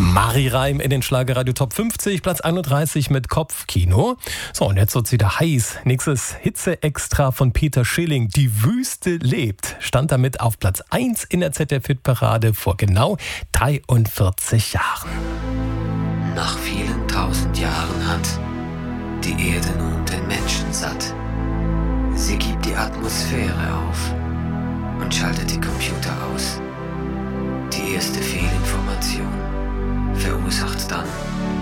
Mari Reim in den Schlagerradio Top 50, Platz 31 mit Kopfkino. So, und jetzt wird's wieder heiß. Nächstes Hitze-Extra von Peter Schilling, Die Wüste lebt, stand damit auf Platz 1 in der ZDF-Hitparade vor genau 43 Jahren. Nach vielen tausend Jahren hat die Erde nun den Menschen satt. Sie gibt die Atmosphäre auf und schaltet die Computer aus. Die erste Fehlinformation verursacht dann